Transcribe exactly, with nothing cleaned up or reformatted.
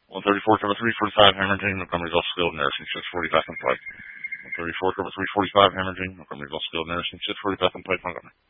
one thirty-four, cover three forty-five, Hammerton, Montgomery's all skilled nursing, six forty, Bethlehem Pike. one thirty-four, cover three forty-five, Hammerton, Montgomery's all skilled nursing, six forty, Bethlehem Pike, Montgomery.